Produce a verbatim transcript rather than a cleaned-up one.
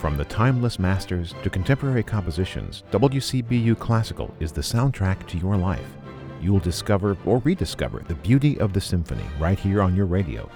From the timeless masters to contemporary compositions, W C B U Classical is the soundtrack to your life. You'll discover or rediscover the beauty of the symphony right here on your radio.